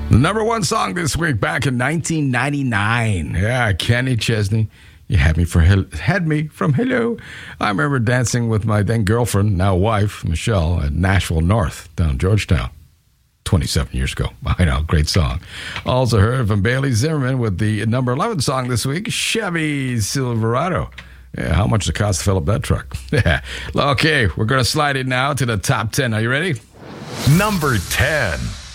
Number one song this week back in 1999. Yeah, Kenny Chesney. You had me from Hello. I remember dancing with my then girlfriend, now wife, Michelle, at Nashville North, down Georgetown, 27 years ago. I know, great song. Also heard from Bailey Zimmerman with the number 11 song this week, Chevy Silverado. Yeah, how much does it cost to fill up that truck? Yeah. Okay, we're going to slide it now to the top 10. Are you ready? Number 10.